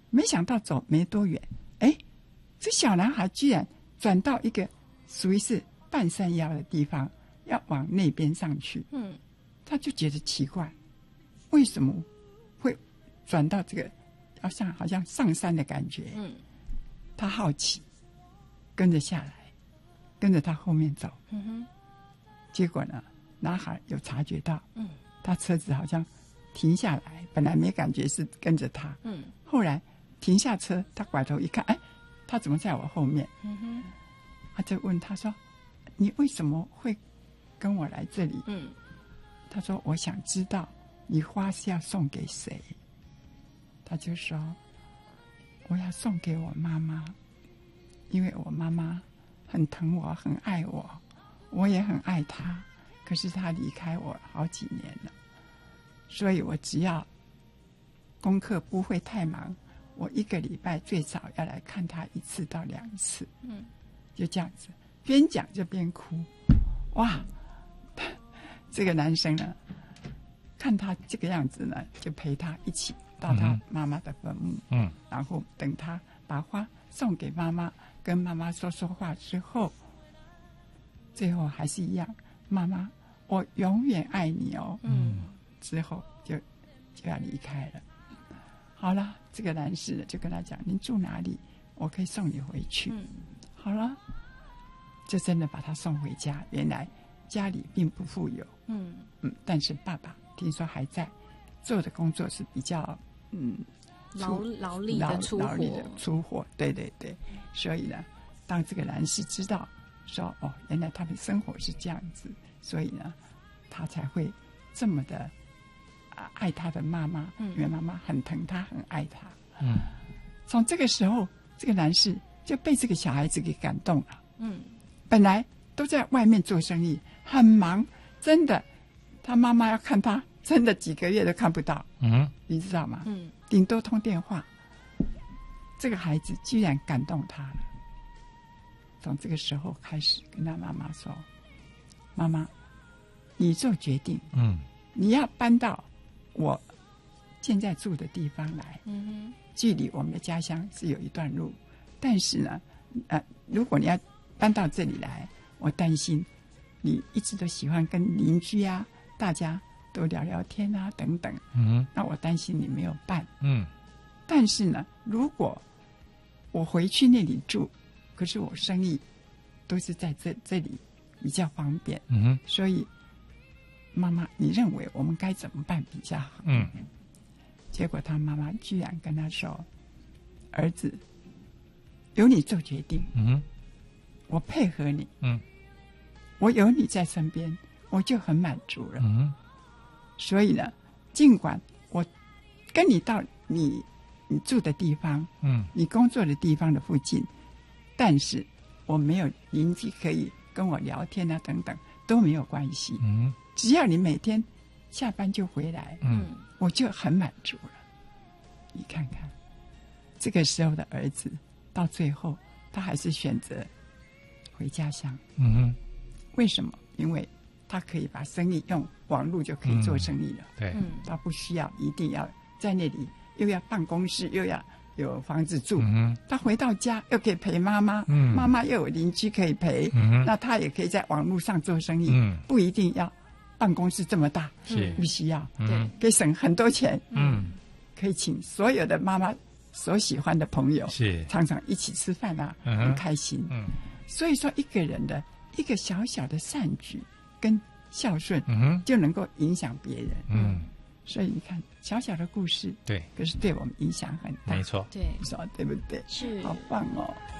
没想到走没多远，哎，这小男孩居然转到一个属于是半山腰的地方，要往那边上去。他就觉得奇怪，为什么会转到这个好像上山的感觉？他好奇，跟着下来，跟着他后面走。结果呢，男孩有察觉到，他车子好像停下来，本来没感觉是跟着他，后来停下车，他拐头一看，哎，他怎么在我后面？他就问他说：“你为什么会跟我来这里？”他说：“我想知道你花是要送给谁。”他就说：“我要送给我妈妈，因为我妈妈很疼我，很爱我，我也很爱她。可是她离开我好几年了，所以我只要功课不会太忙，我1个礼拜最少要来看她1次到2次。”就这样子，边讲就边哭。哇！这个男生呢，看他这个样子呢，就陪他一起到他妈妈的坟墓，然后等他把花送给妈妈，跟妈妈说说话之后，最后还是一样，妈妈，我永远爱你哦。之后就要离开了。好了，这个男士就跟他讲：“您住哪里？我可以送你回去。”好了，就真的把他送回家。原来家里并不富有，但是爸爸听说还在做的工作是比较劳力的出活，对对对。所以呢，当这个男士知道说哦，原来他们生活是这样子，所以呢，他才会这么的爱他的妈妈，因为妈妈很疼他，很爱他。从这个时候，这个男士就被这个小孩子给感动了。本来都在外面做生意，很忙，真的，他妈妈要看他，真的几个月都看不到。你知道吗？顶多通电话。这个孩子居然感动他了。从这个时候开始，跟他妈妈说：“妈妈，你做决定，你要搬到我现在住的地方来。距离我们的家乡是有一段路，但是呢，如果你要搬到这里来，我担心你一直都喜欢跟邻居啊，大家都聊聊天啊等等。那我担心你没有办。但是呢，如果我回去那里住，可是我生意都是在这里比较方便。所以妈妈，你认为我们该怎么办比较好？结果他妈妈居然跟他说：“儿子，由你做决定。我配合你。我有你在身边，我就很满足了。所以呢，尽管我跟你到你住的地方，你工作的地方的附近，但是我没有邻居可以跟我聊天啊，等等都没有关系。只要你每天下班就回来，我就很满足了。你看看，这个时候的儿子，到最后他还是选择回家乡。为什么？因为他可以把生意用网络就可以做生意了。 对， 他不需要一定要在那里，又要办公室，又要有房子住。他回到家又可以陪妈妈，妈妈又有邻居可以陪。那他也可以在网络上做生意，不一定要办公室这么大，不需要，可以省很多钱。可以请所有的妈妈所喜欢的朋友，常常一起吃饭啊，很开心。所以说，一个人的一个小小的善举跟孝顺，就能够影响别人。所以你看，小小的故事， 对， 可是对我们影响很大。 没错， 对， 说对不对？ 是， 好棒哦。